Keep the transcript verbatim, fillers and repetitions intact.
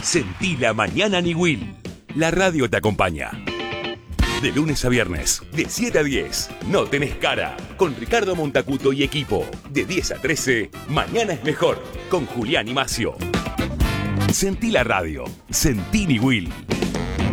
Sentí la mañana Niwil. La radio te acompaña. De lunes a viernes, de siete a diez, No Tenés Cara, con Ricardo Montacuto y equipo. De diez a trece, Mañana es Mejor, con Julián y Macio. Sentí la radio. Sentí Niwil.